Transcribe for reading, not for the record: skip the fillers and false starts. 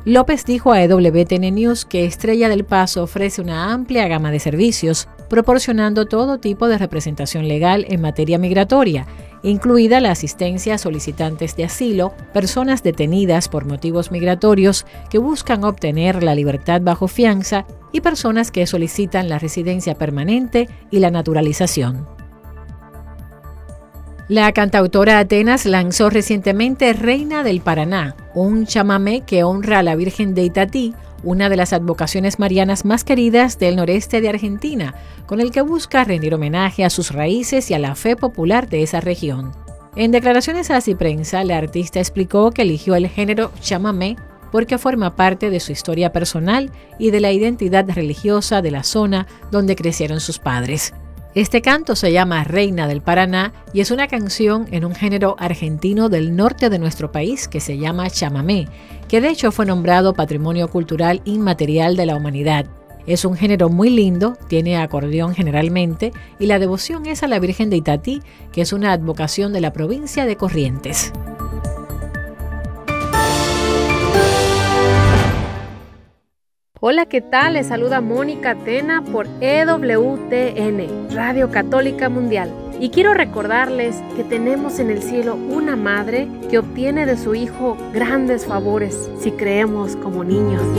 López dijo a EWTN News que Estrella del Paso ofrece una amplia gama de servicios, proporcionando todo tipo de representación legal en materia migratoria, incluida la asistencia a solicitantes de asilo, personas detenidas por motivos migratorios que buscan obtener la libertad bajo fianza y personas que solicitan la residencia permanente y la naturalización. La cantautora Atenas lanzó recientemente Reina del Paraná, un chamamé que honra a la Virgen de Itatí, una de las advocaciones marianas más queridas del noreste de Argentina, con el que busca rendir homenaje a sus raíces y a la fe popular de esa región. En declaraciones a Ciprensa, la artista explicó que eligió el género chamamé porque forma parte de su historia personal y de la identidad religiosa de la zona donde crecieron sus padres. Este canto se llama Reina del Paraná y es una canción en un género argentino del norte de nuestro país que se llama chamamé, que de hecho fue nombrado Patrimonio Cultural Inmaterial de la Humanidad. Es un género muy lindo, tiene acordeón generalmente y la devoción es a la Virgen de Itatí, que es una advocación de la provincia de Corrientes. Hola, ¿qué tal? Les saluda Mónica Tena por EWTN, Radio Católica Mundial. Y quiero recordarles que tenemos en el cielo una madre que obtiene de su Hijo grandes favores si creemos como niños.